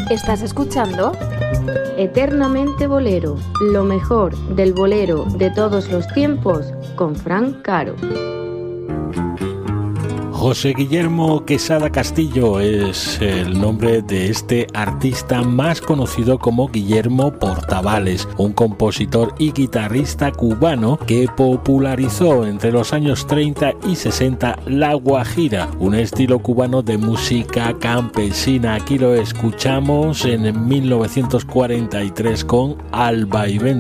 ¿Estás escuchando? Eternamente Bolero, lo mejor del bolero de todos los tiempos, con Fran Caro. José Guillermo Quesada Castillo es el nombre de este artista más conocido como Guillermo Portavales, un compositor y guitarrista cubano que popularizó entre los años 30 y 60 la guajira, un estilo cubano de música campesina. Aquí lo escuchamos en 1943 con Al Vaivén